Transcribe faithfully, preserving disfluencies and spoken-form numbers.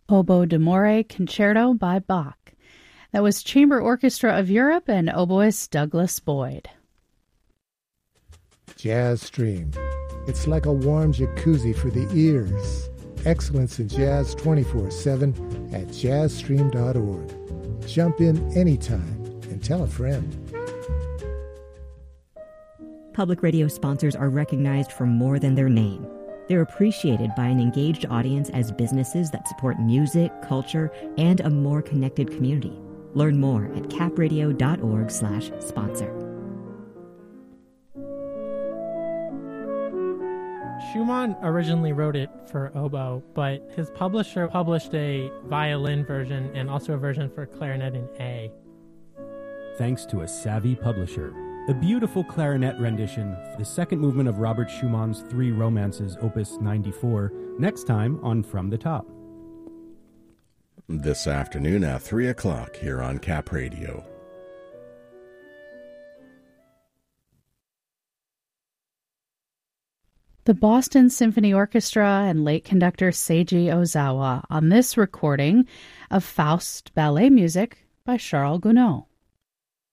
Oboe d'Amore Concerto by Bach. That was Chamber Orchestra of Europe and oboist Douglas Boyd. Jazz Stream. It's like a warm jacuzzi for the ears. Excellence in jazz twenty-four seven at jazz stream dot org. Jump in anytime and tell a friend. Public radio sponsors are recognized for more than their name. They're appreciated by an engaged audience as businesses that support music, culture, and a more connected community. Learn more at capradio.org slash sponsor. Schumann originally wrote it for oboe, but his publisher published a violin version and also a version for clarinet in A. Thanks to a savvy publisher. A beautiful clarinet rendition for the second movement of Robert Schumann's Three Romances, Opus ninety-four, next time on From the Top. This afternoon at three o'clock here on Cap Radio. The Boston Symphony Orchestra and late conductor Seiji Ozawa on this recording of Faust ballet music by Charles Gounod.